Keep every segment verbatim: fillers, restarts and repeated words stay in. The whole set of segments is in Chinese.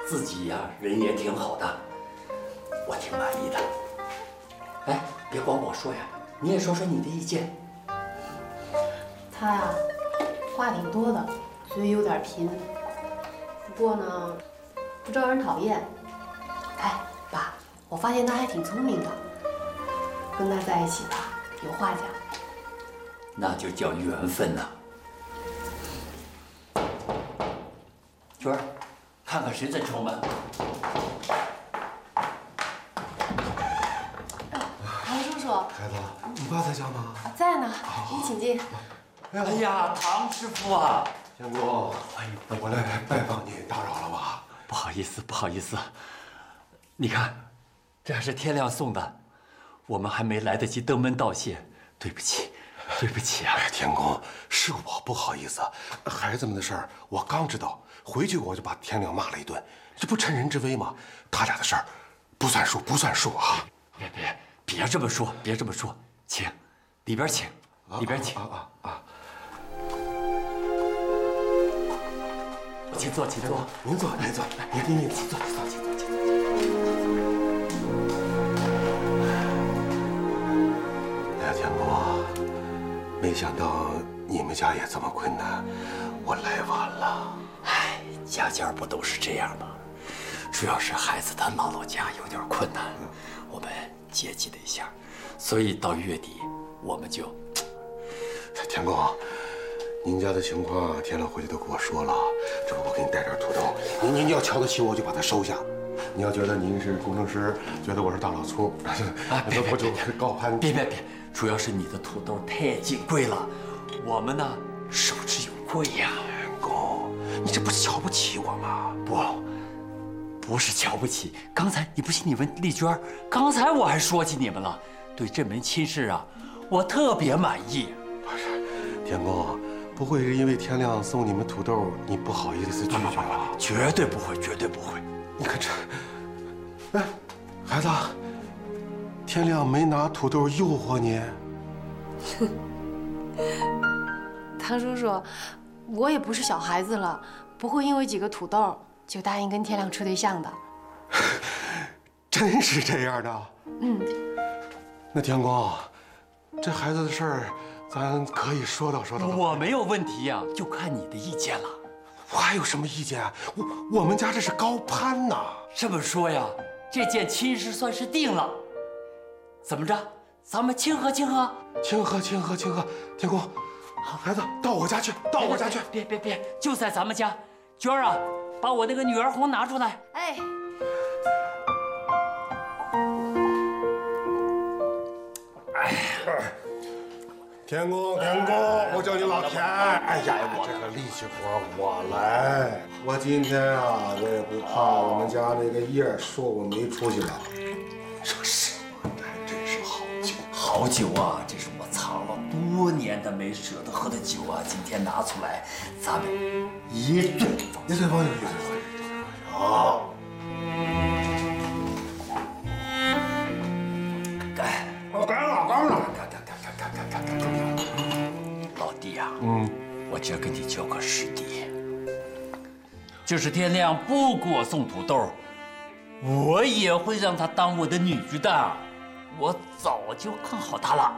自己呀人也挺好的，我挺满意的。哎，别光我说呀，你也说说你的意见。 他呀，话挺多的，嘴有点贫，不过呢，不招人讨厌。哎，爸，我发现他还挺聪明的，跟他在一起吧，有话讲。 那就叫缘分呐。娟儿，看看谁在敲门。 唐叔叔， 孩子，你爸在家吗？ 在呢，你请进。 哎呀，唐师傅啊！ 天公，哎，我来拜访你，打扰了吧？ 不好意思，不好意思。你看，这还是天亮送的，我们还没来得及登门道谢，对不起，对不起啊！ 哎，天公，是我不好意思，孩子们的事儿我刚知道，回去我就把天亮骂了一顿，这不趁人之危吗？他俩的事儿不算数，不算数啊！ 别别别这么说，别这么说，请，里边请，里边请。 啊啊啊！ 请坐，请坐。 您坐，您坐，您您您请坐，请坐，请坐，请坐。哎呀，天公，没想到你们家也这么困难，我来晚了。 哎，家家不都是这样吗？主要是孩子他姥姥家有点困难，我们接济了一下，所以到月底我们就…… 天公，您家的情况天亮回去都跟我说了，这不我给你带点土豆，您您要瞧得起我就把它收下。你要觉得您是工程师，觉得我是大老粗， 啊，别别我就别高攀。 别别别，主要是你的土豆太金贵了，我们呢受之有愧呀。 天公，你这不是瞧不起我吗？ 不，不是瞧不起。刚才你不信你问丽娟，刚才我还说起你们了。对这门亲事啊，我特别满意。 不是，天公，不会是因为天亮送你们土豆，你不好意思拒绝吧？ 绝对不会，绝对不会。 你看这，哎，孩子，天亮没拿土豆诱惑你？ 唐叔叔，我也不是小孩子了，不会因为几个土豆就答应跟天亮处对象的。 真是这样的？ 嗯。 那天公，这孩子的事儿，咱可以说道说道。 我没有问题呀，就看你的意见了。 我还有什么意见？我我们家这是高攀呐。 这么说呀，这件亲事算是定了。怎么着，咱们庆贺庆贺？ 庆贺庆贺庆贺！天公，孩子到我家去，到我家去。 别别别，就在咱们家。娟儿啊，把我那个女儿红拿出来。 哎。 哎。天公，天公，我叫你老田。哎呀，我这个力气活我来。我今天啊，我也不怕我们家那个叶说我没出息了。说实话，这还真是好酒。 好酒啊，这是我藏了多年的没舍得喝的酒啊，今天拿出来，咱们一醉方休。 一醉方休，一醉方休，一醉方休。好。 干！ 我干了，干了。 干干干干干干干干！老弟呀，嗯，我今儿跟你交个实底，就是天亮不给我送土豆，我也会让他当我的女婿的。我早就看好他了。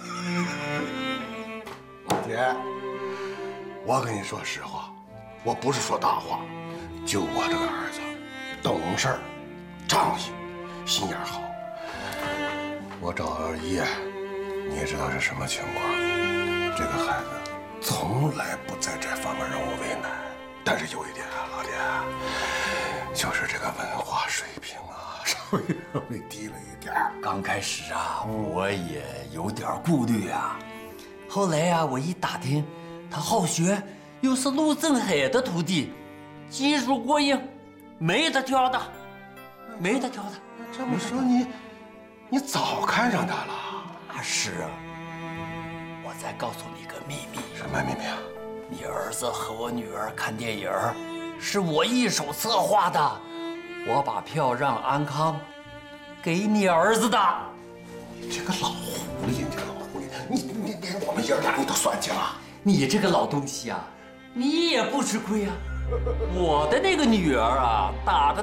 老铁，我跟你说实话，我不是说大话，就我这个儿子，懂事儿，仗义，心眼好。我找二爷，你也知道是什么情况。这个孩子从来不在这方面让我为难，但是有一点啊，老铁，就是这个文化水平啊，稍微稍微低了一点。 刚开始啊，我也有点顾虑啊。后来呀、啊，我一打听，他好学，又是陆振海的徒弟，技术过硬，没得挑的，没得挑的。 这么说你，你早看上他了？ 那是啊。我再告诉你个秘密。 什么秘密啊？ 你儿子和我女儿看电影，是我一手策划的，我把票让安康给你儿子的。 你这个老狐狸，你这个老狐狸，你你连我们爷俩你都算计了。 你这个老东西啊，你也不吃亏啊。我的那个女儿啊，打的